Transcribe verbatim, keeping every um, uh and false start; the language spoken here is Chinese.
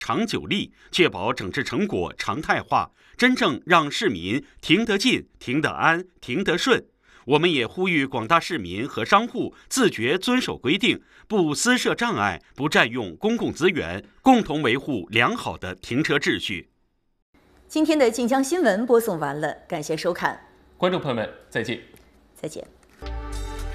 长久力，确保整治成果常态化，真正让市民停得进、停得安、停得顺。我们也呼吁广大市民和商户自觉遵守规定，不私设障碍，不占用公共资源，共同维护良好的停车秩序。 今天的晋江新闻播送完了，感谢收看， 观众朋友们，再见。 再见。